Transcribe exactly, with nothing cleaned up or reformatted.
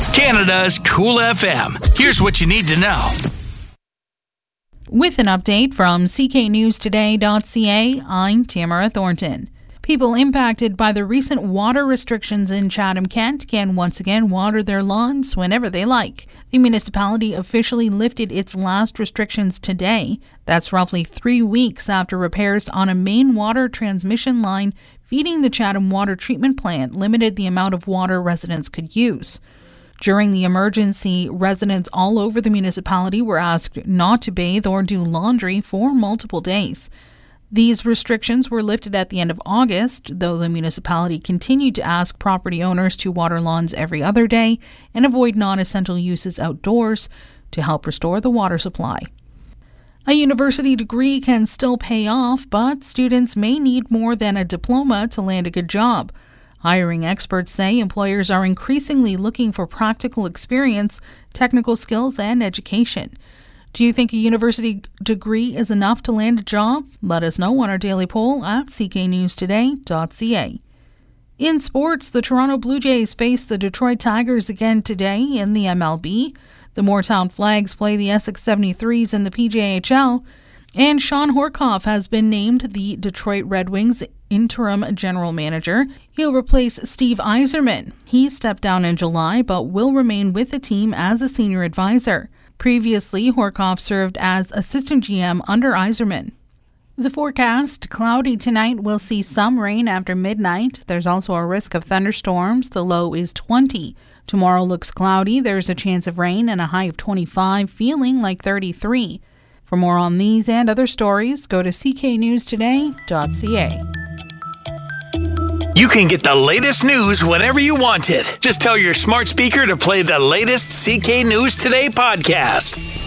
Canada's Cool F M. Here's what you need to know. With an update from c k news today dot c a, I'm Tamara Thornton. People impacted by the recent water restrictions in Chatham-Kent can once again water their lawns whenever they like. The municipality officially lifted its last restrictions today. That's roughly three weeks after repairs on a main water transmission line feeding the Chatham water treatment plant limited the amount of water residents could use. During the emergency, residents all over the municipality were asked not to bathe or do laundry for multiple days. These restrictions were lifted at the end of August, though the municipality continued to ask property owners to water lawns every other day and avoid non-essential uses outdoors to help restore the water supply. A university degree can still pay off, but students may need more than a diploma to land a good job. Hiring experts say employers are increasingly looking for practical experience, technical skills, and education. Do you think a university degree is enough to land a job? Let us know on our daily poll at c k news today dot c a. In sports, the Toronto Blue Jays face the Detroit Tigers again today in the M L B. The Moortown Flags play the Essex seventy-threes in the P J H L. And Sean Horkoff has been named the Detroit Red Wings interim general manager. He'll replace Steve Yzerman. He stepped down in July but will remain with the team as a senior advisor. Previously, Horkoff served as assistant G M under Yzerman. The forecast: cloudy tonight. We'll see some rain after midnight. There's also a risk of thunderstorms. The low is twenty. Tomorrow looks cloudy. There's a chance of rain and a high of twenty-five, feeling like thirty-three. For more on these and other stories, go to c k news today dot c a. You can get the latest news whenever you want it. Just tell your smart speaker to play the latest C K News Today podcast.